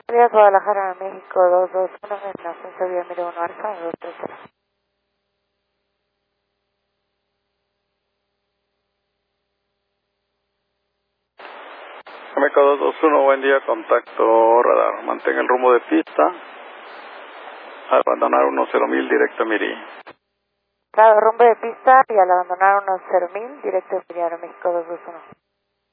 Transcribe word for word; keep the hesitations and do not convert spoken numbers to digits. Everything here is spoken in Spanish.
Vía Guadalajara, México, dos dos uno, en ascenso vía mil uno Alfa, dos tres cero. M K dos dos uno, buen día, contacto radar. Mantenga el rumbo de pista. Abandonar uno cero mil, directo a Miri. Claro, rumbo de pista y al abandonar unos cero mil, directo a Miri, México dos dos uno.